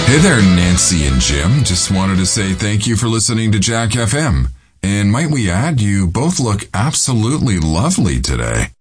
Hey there, Nancy and Jim. Just wanted to say thank you for listening to Jack FM. And might we add, you both look absolutely lovely today.